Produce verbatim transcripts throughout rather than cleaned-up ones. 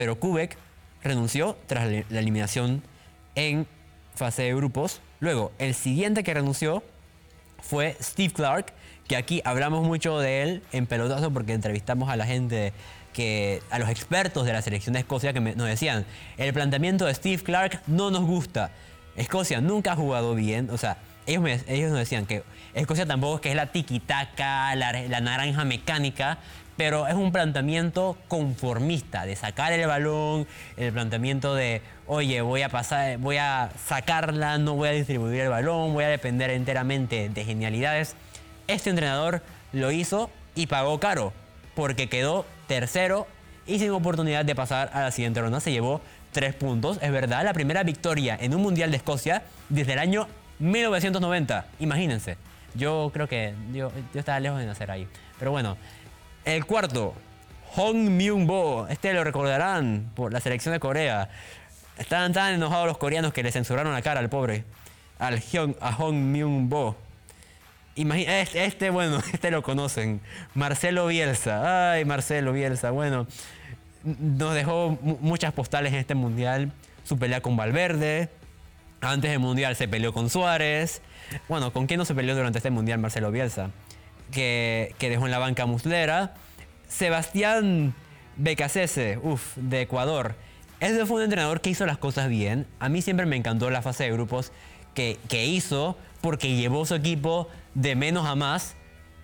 pero Kubek renunció tras la eliminación en fase de grupos. Luego, el siguiente que renunció fue Steve Clark, que aquí hablamos mucho de él en Pelotazo porque entrevistamos a la gente, que, a los expertos de la selección de Escocia, que me, nos decían, el planteamiento de Steve Clark no nos gusta. Escocia nunca ha jugado bien, o sea, ellos, me, ellos nos decían que Escocia tampoco es que es la tiki-taka, la, la naranja mecánica, pero es un planteamiento conformista, de sacar el balón, el planteamiento de, oye, voy a pasar, voy a sacarla, no voy a distribuir el balón, voy a depender enteramente de genialidades. Este entrenador lo hizo y pagó caro, porque quedó tercero y sin oportunidad de pasar a la siguiente ronda. Se llevó tres puntos, es verdad, la primera victoria en un Mundial de Escocia desde el año mil novecientos noventa, imagínense. Yo creo que yo, yo estaba lejos de nacer ahí, pero bueno. El cuarto, Hong Myung-bo. Este lo recordarán por la selección de Corea. Estaban tan enojados los coreanos que le censuraron la cara al pobre, al Hyun, a Hong Myung-bo. Imagina, este, este, bueno, este lo conocen. Marcelo Bielsa. Ay, Marcelo Bielsa. Bueno, nos dejó muchas postales en este mundial. Su pelea con Valverde. Antes del mundial se peleó con Suárez. Bueno, ¿con quién no se peleó durante este mundial Marcelo Bielsa? Que, que dejó en la banca a Muslera. Sebastián Becasese, uff, de Ecuador. Ese fue un entrenador que hizo las cosas bien. A mí siempre me encantó la fase de grupos que, que hizo, porque llevó su equipo de menos a más.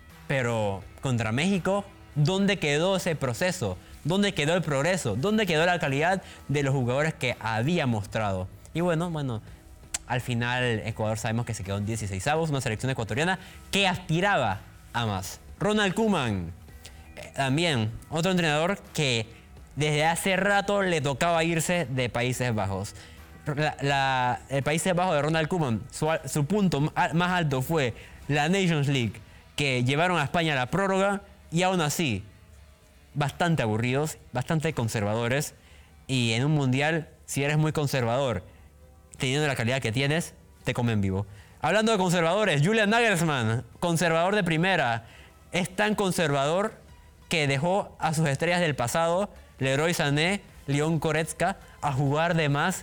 Pero contra México, ¿dónde quedó ese proceso? ¿Dónde quedó el progreso? ¿Dónde quedó la calidad de los jugadores que había mostrado? Y bueno, bueno, al final Ecuador sabemos que se quedó en dieciseisavos, una selección ecuatoriana que aspiraba a más. Ronald Koeman, eh, también otro entrenador que desde hace rato le tocaba irse de Países Bajos. La, la, el Países Bajos de Ronald Koeman, su, su punto más alto fue la Nations League, que llevaron a España a la prórroga, y aún así, bastante aburridos, bastante conservadores, y en un mundial, si eres muy conservador, teniendo la calidad que tienes, te comen vivo. Hablando de conservadores, Julian Nagelsmann, conservador de primera, es tan conservador que dejó a sus estrellas del pasado, Leroy Sané, Leon Goretzka, a jugar de más,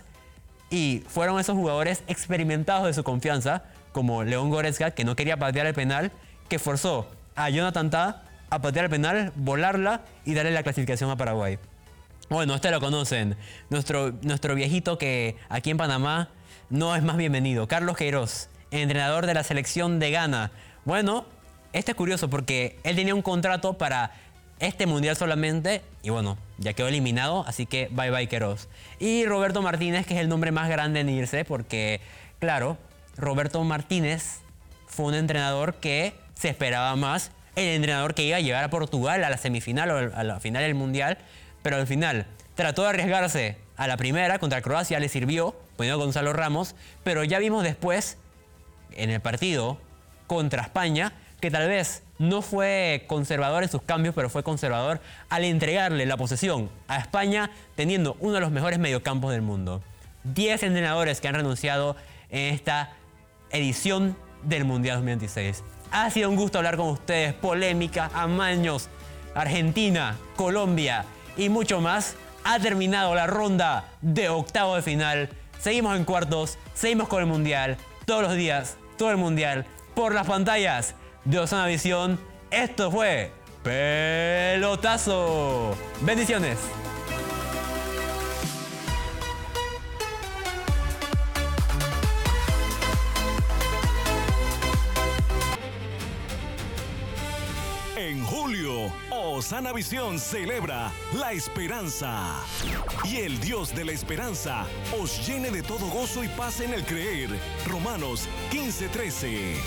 y fueron esos jugadores experimentados de su confianza, como Leon Goretzka, que no quería patear el penal, que forzó a Jonathan Tah a patear el penal, volarla y darle la clasificación a Paraguay. Bueno, este lo conocen, nuestro, nuestro viejito que aquí en Panamá no es más bienvenido, Carlos Queiroz, entrenador de la selección de Ghana. Bueno, este es curioso porque él tenía un contrato para este mundial solamente y bueno, ya quedó eliminado, así que bye bye Queiroz. Y Roberto Martínez, que es el nombre más grande en irse porque, claro, Roberto Martínez fue un entrenador que se esperaba más, el entrenador que iba a llevar a Portugal a la semifinal o a la final del mundial, pero al final trató de arriesgarse a la primera contra Croacia, le sirvió, poniendo a Gonzalo Ramos, pero ya vimos después, en el partido contra España, que tal vez no fue conservador en sus cambios, pero fue conservador al entregarle la posesión a España, teniendo uno de los mejores mediocampos del mundo. Diez entrenadores que han renunciado en esta edición del Mundial dos mil veintiséis. Ha sido un gusto hablar con ustedes, polémica, amaños, Argentina, Colombia y mucho más. Ha terminado la ronda de octavo de final. Seguimos en cuartos, seguimos con el Mundial, todos los días, todo el Mundial, por las pantallas de Osana Visión. Esto fue Pelotazo. Bendiciones. En julio, Osana Visión celebra la esperanza. Y el Dios de la esperanza os llene de todo gozo y paz en el creer. Romanos quince trece.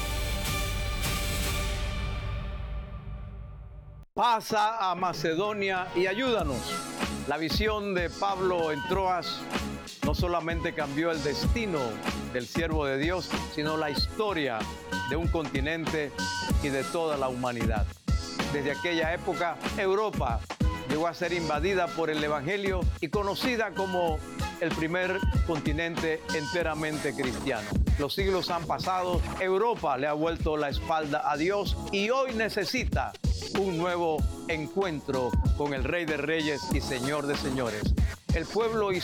Pasa a Macedonia y ayúdanos. La visión de Pablo en Troas no solamente cambió el destino del siervo de Dios, sino la historia de un continente y de toda la humanidad. Desde aquella época, Europa llegó a ser invadida por el Evangelio y conocida como el primer continente enteramente cristiano. Los siglos han pasado, Europa le ha vuelto la espalda a Dios y hoy necesita un nuevo encuentro con el Rey de Reyes y Señor de Señores. el pueblo hizo